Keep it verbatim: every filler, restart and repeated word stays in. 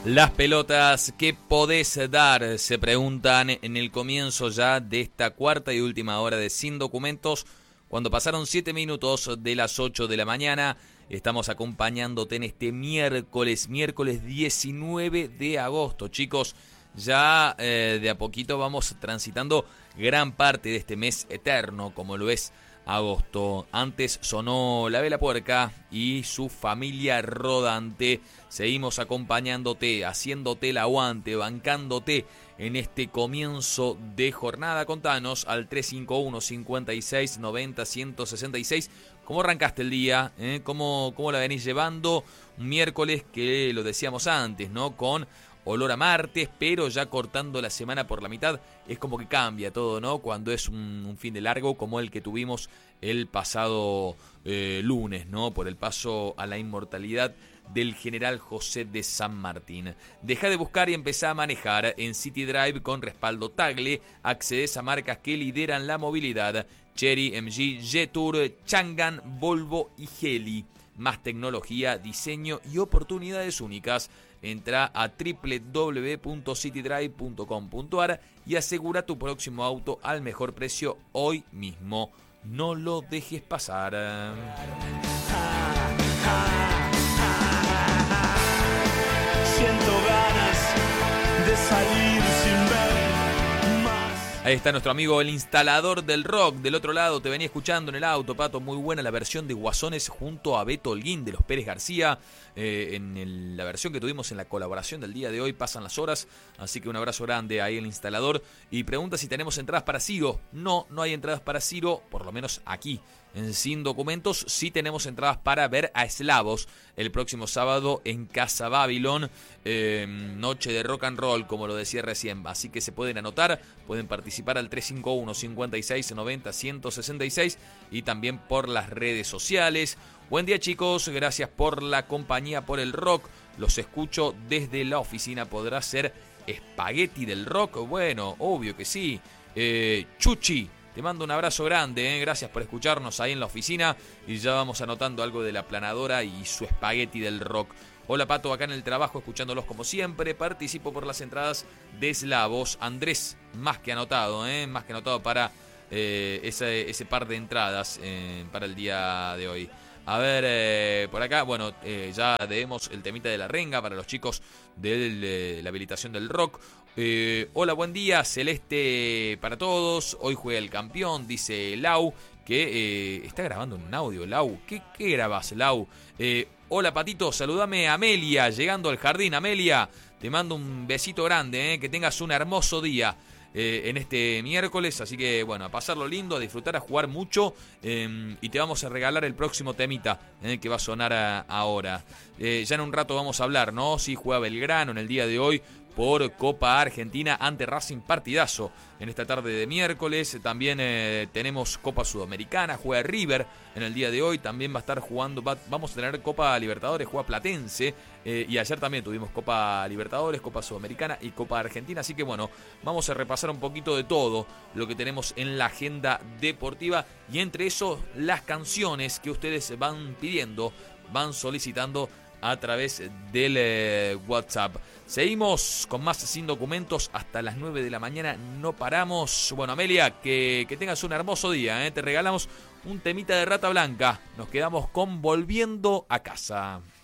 Las pelotas que podés dar, se preguntan en el comienzo ya de esta cuarta y última hora de Sin Documentos. Cuando pasaron siete minutos de las ocho de la mañana, estamos acompañándote en este miércoles, miércoles diecinueve de agosto. Chicos, ya eh, de a poquito vamos transitando gran parte de este mes eterno, como lo es agosto. Antes sonó La Vela Puerca y Su Familia Rodante. Seguimos acompañándote, haciéndote el aguante, bancándote en este comienzo de jornada. Contanos al tres cinco uno, cincuenta y seis, noventa, ciento sesenta y seis. ¿Cómo arrancaste el día? ¿Eh? ¿Cómo, ¿Cómo la venís llevando? Un miércoles que lo decíamos antes, ¿no? Con olor a martes, pero ya cortando la semana por la mitad, es como que cambia todo, ¿no? Cuando es un, un fin de largo como el que tuvimos el pasado eh, lunes, ¿no? Por el paso a la inmortalidad del general José de San Martín. Deja de buscar y empezá a manejar. En City Drive con respaldo Tagle accedes a marcas que lideran la movilidad: Chery, M G, Jetour, Changan, Volvo y Geely. Más tecnología, diseño y oportunidades únicas. Entra a doble u doble u doble u punto city drive punto com punto a r y asegura tu próximo auto al mejor precio hoy mismo. No lo dejes pasar. Siento ganas de salir sin ver más. Ahí está nuestro amigo el instalador del rock. Del otro lado te venía escuchando en el auto, Pato. Muy buena la versión de Guasones junto a Beto Holguín de los Pérez García. Eh, en el, la versión que tuvimos en la colaboración del día de hoy. Pasan las horas, así que un abrazo grande ahí al instalador. Y pregunta si tenemos entradas para Ciro. No, no hay entradas para Ciro, por lo menos aquí en Sin Documentos. Sí tenemos entradas para ver a Eslavos el próximo sábado en Casa Babilón. Eh, noche de rock and roll, como lo decía recién. Así que se pueden anotar, pueden participar al tres cinco uno, cincuenta y seis, noventa, ciento sesenta y seis y también por las redes sociales. Buen día, chicos, gracias por la compañía, por el rock. Los escucho desde la oficina. ¿Podrá ser espagueti del rock? Bueno, obvio que sí. Eh, Chuchi, te mando un abrazo grande, ¿eh? Gracias por escucharnos ahí en la oficina. Y ya vamos anotando algo de la planadora y su espagueti del rock. Hola, Pato, acá en el trabajo escuchándolos como siempre. Participo por las entradas de Eslavos. Andrés, más que anotado, ¿eh? Más que anotado para eh, ese, ese par de entradas eh, para el día de hoy. A ver, eh, por acá, bueno, eh, ya debemos el temita de la renga para los chicos de la habilitación del rock. Eh, hola, buen día, celeste para todos. Hoy juega el campeón, dice Lau, que eh, está grabando un audio. Lau, ¿qué, qué grabas, Lau? Eh, hola, Patito, saludame a Amelia, llegando al jardín. Amelia, te mando un besito grande, eh, que tengas un hermoso día. Eh, en este miércoles, así que bueno, a pasarlo lindo, a disfrutar, a jugar mucho, eh, y te vamos a regalar el próximo temita eh, que va a sonar a, ahora. Eh, ya en un rato vamos a hablar, ¿no? Si juega Belgrano en el día de hoy por Copa Argentina ante Racing, partidazo en esta tarde de miércoles. También eh, tenemos Copa Sudamericana, juega River en el día de hoy, también va a estar jugando, va, vamos a tener Copa Libertadores, juega Platense, eh, y ayer también tuvimos Copa Libertadores, Copa Sudamericana y Copa Argentina, así que bueno, vamos a repasar un poquito de todo lo que tenemos en la agenda deportiva, y entre eso las canciones que ustedes van pidiendo, van solicitando a través del eh, WhatsApp. Seguimos con más Sin Documentos hasta las nueve de la mañana, no paramos. Bueno, Amelia, que, que tengas un hermoso día, ¿eh? Te regalamos un temita de Rata Blanca. Nos quedamos con Volviendo a Casa.